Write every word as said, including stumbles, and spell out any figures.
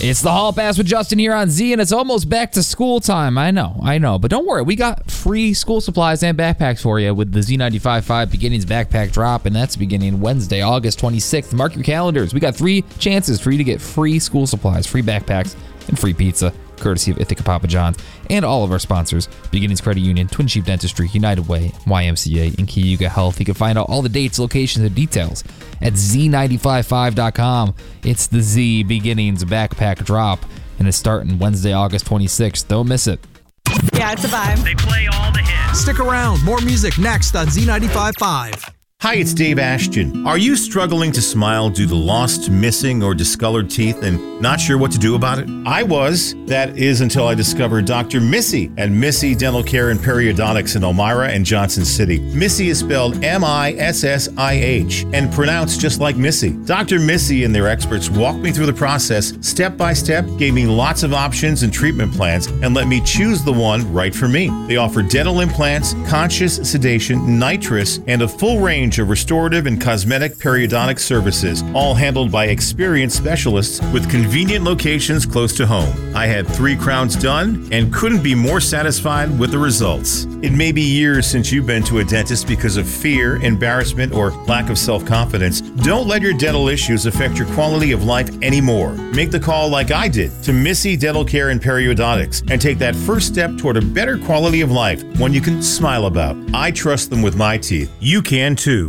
It's the Hall Pass with Justin here on Z, and it's almost back to school time. I know, I know. But don't worry, we got free school supplies and backpacks for you with the Z ninety-five point five Beginnings Backpack Drop, and that's beginning Wednesday, August twenty-sixth. Mark your calendars. We got three chances for you to get free school supplies, free backpacks, and free pizza, courtesy of Ithaca Papa John's and all of our sponsors, Beginnings Credit Union, Twin Sheep Dentistry, United Way, Y M C A, and Cayuga Health. You can find out all the dates, locations, and details at Z nine five five dot com. It's the Z Beginnings Backpack Drop, and it's starting Wednesday, August twenty-sixth. Don't miss it. Yeah, it's a vibe. They play all the hits. Stick around. More music next on Z ninety-five point five. Hi, it's Dave Ashton. Are you struggling to smile due to lost, missing, or discolored teeth and not sure what to do about it? I was. That is until I discovered Doctor Missy at Missy Dental Care and Periodontics in Elmira and Johnson City. Missy is spelled M I S S I H and pronounced just like Missy. Doctor Missy and their experts walked me through the process step by step, gave me lots of options and treatment plans, and let me choose the one right for me. They offer dental implants, conscious sedation, nitrous, and a full range of restorative and cosmetic periodontic services, all handled by experienced specialists with convenient locations close to home. I had three crowns done and couldn't be more satisfied with the results. It may be years since you've been to a dentist because of fear, embarrassment, or lack of self-confidence. Don't let your dental issues affect your quality of life anymore. Make the call like I did to Missy Dental Care and Periodontics and take that first step toward a better quality of life, one you can smile about. I trust them with my teeth. You can too.